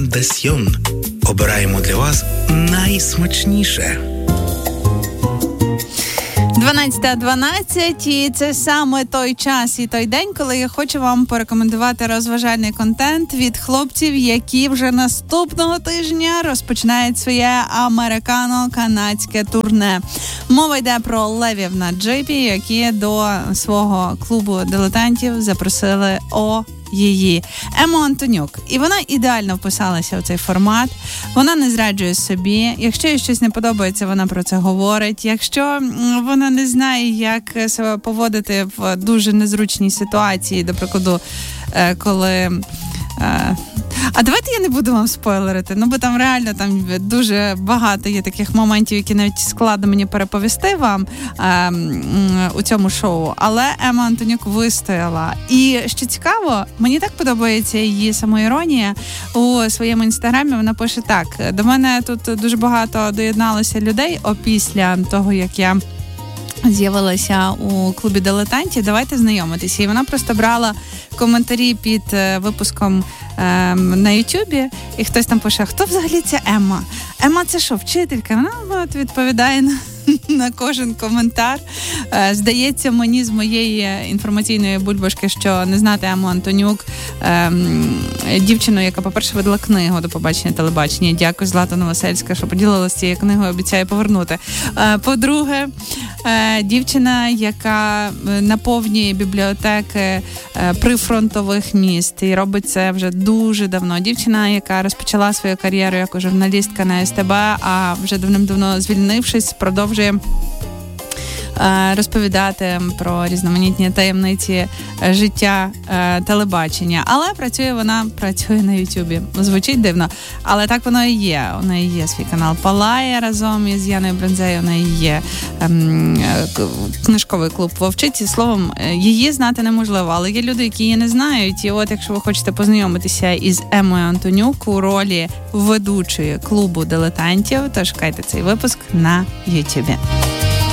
Фондасьйон. Обираємо для вас найсмачніше. 12:12, і це саме той час і той день, коли я хочу вам порекомендувати розважальний контент від хлопців, які вже наступного тижня розпочинають своє американо-канадське турне. Мова йде про левів на джипі, які до свого клубу дилетантів запросили її Ему Антонюк. І вона ідеально вписалася в цей формат. Вона не зраджує собі. Якщо їй щось не подобається, вона про це говорить. Якщо вона не знає, як себе поводити в дуже незручній ситуації, до прикладу, коли... А давайте я не буду вам спойлерити, бо там реально там дуже багато є таких моментів, які навіть складно мені переповісти вам у цьому шоу. Але Ема Антонюк вистояла. І, що цікаво, мені так подобається її самоіронія. У своєму інстаграмі вона пише так: до мене тут дуже багато доєдналося людей опісля того, як я з'явилася у клубі дилетантів, давайте знайомитися. І вона просто брала коментарі під випуском на Ютубі, і хтось там пише: хто взагалі ця Емма? Емма це що, вчителька? Вона відповідає на кожен коментар. Здається мені з моєї інформаційної бульбашки, що не знати Ему Антонюк, дівчину, яка, по-перше, видала книгу «До побачення телебачення». Дякую, Злата Новосельська, що поділилася цією книгою, обіцяю повернути. По-друге, дівчина, яка наповнює бібліотеки прифронтових міст і робить це вже дуже давно. Дівчина, яка розпочала свою кар'єру як журналістка на СТБ, а вже давним-давно звільнившись, продовжує розповідати про різноманітні таємниці життя телебачення. Але працює на Ютубі. Звучить дивно, але так воно і є. У неї є свій канал «Палає» разом із Яною Брензею. У неї є книжковий клуб «Вовчиці». Словом, її знати неможливо, але є люди, які її не знають. І от якщо ви хочете познайомитися із Емою Антонюк у ролі ведучої клубу дилетантів, то шукайте цей випуск на Ютубі.